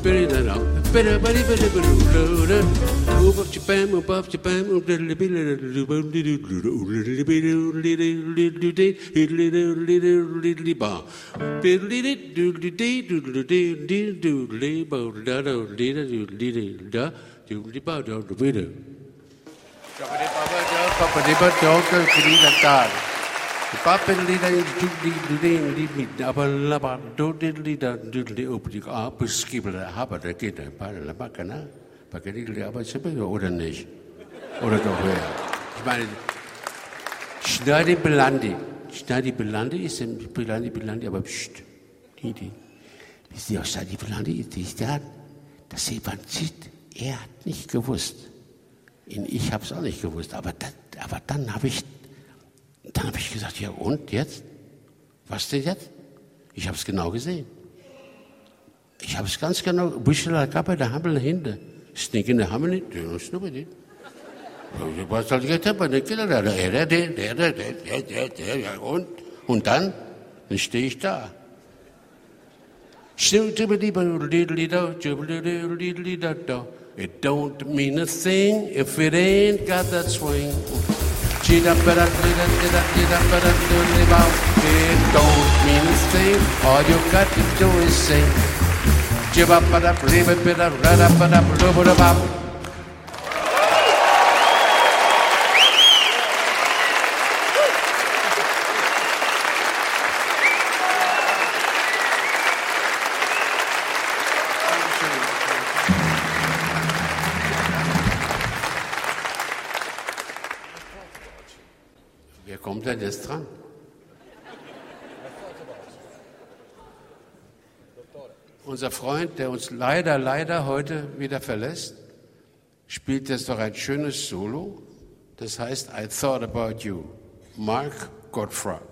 Oder nicht? Oder doch wer? Ich meine, Schneidy Belandi ist Belandi, aber pst, die. Wisst ihr, was Schneidy Belandi ist? Das Evangelit, er hat nicht gewusst. Ich habe es auch nicht gewusst, aber dann habe ich gesagt, ja und jetzt? Was denn jetzt? Ich habe es genau gesehen. Ich habe es ganz genau, Büschel Kappe, der Hammel hinter. Stinken der Hammel nicht, der ist nur bei dir. Was soll ich jetzt haben? Und dann stehe ich da. It don't mean a thing if it ain't got that swing. It don't mean a thing, all you got to do is sing. Wer kommt denn jetzt dran? Unser Freund, der uns leider heute wieder verlässt, spielt jetzt doch ein schönes Solo. Das heißt I Thought About You. Mark Gottfried.